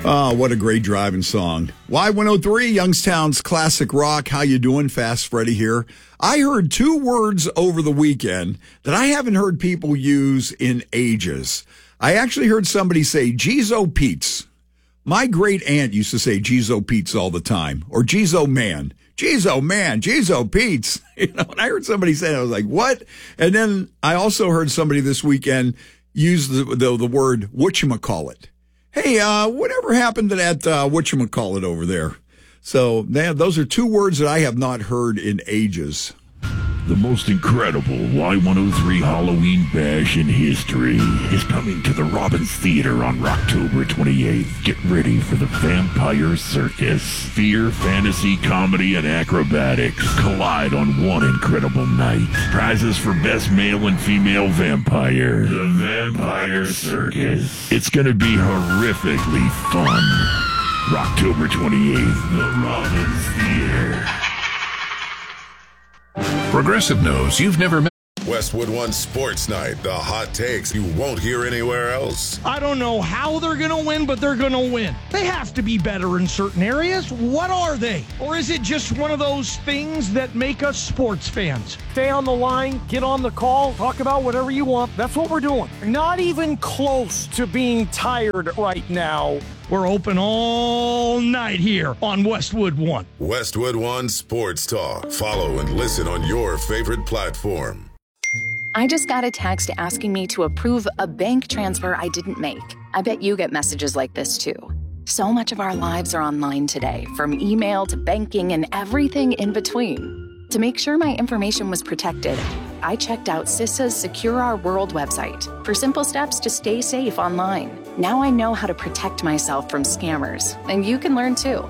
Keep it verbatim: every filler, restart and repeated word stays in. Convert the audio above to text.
Oh, what a great driving song. Y one oh three, Youngstown's classic rock. How you doing? Fast Freddy here. I heard two words over the weekend that I haven't heard people use in ages. I actually heard somebody say Geezo Pete's. My great aunt used to say Geezo Pete's all the time, or Geezo Man. Geezo Man, Geezo Pete's. You know, and I heard somebody say that, I was like, what? And then I also heard somebody this weekend use the the, the word whatchamacallit. Hey, uh, whatever happened to that uh, whatchamacallit over there? So man, those are two words that I have not heard in ages. The most incredible Y one oh three Halloween bash in history is coming to the Robbins Theater on October twenty-eighth. Get ready for the Vampire Circus. Fear, fantasy, comedy, and acrobatics collide on one incredible night. Prizes for best male and female vampire. The Vampire Circus. It's gonna be horrifically fun. October twenty-eighth, the Robbins Theater. Progressive knows you've never met. Westwood One Sports Night, the hot takes you won't hear anywhere else. I don't know how they're going to win, but they're going to win. They have to be better in certain areas. What are they? Or is it just one of those things that make us sports fans? Stay on the line, get on the call, talk about whatever you want. That's what we're doing. Not even close to being tired right now. We're open all night here on Westwood One. Westwood One Sports Talk. Follow and listen on your favorite platform. I just got a text asking me to approve a bank transfer I didn't make. I bet you get messages like this too. So much of our lives are online today, from email to banking and everything in between. To make sure my information was protected, I checked out CISA's Secure Our World website for simple steps to stay safe online. Now I know how to protect myself from scammers, and you can learn too.